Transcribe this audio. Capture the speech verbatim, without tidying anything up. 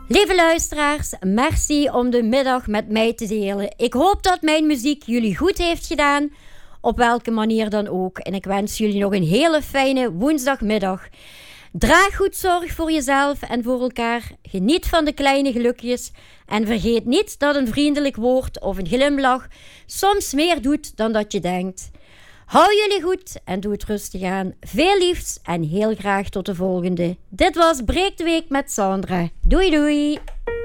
Lieve luisteraars, merci om de middag met mij te delen. Ik hoop dat mijn muziek jullie goed heeft gedaan, op welke manier dan ook. En ik wens jullie nog een hele fijne woensdagmiddag. Draag goed zorg voor jezelf en voor elkaar. Geniet van de kleine gelukjes. En vergeet niet dat een vriendelijk woord of een glimlach soms meer doet dan dat je denkt. Hou jullie goed en doe het rustig aan. Veel liefs en heel graag tot de volgende. Dit was Breek de Week met Sandra. Doei doei!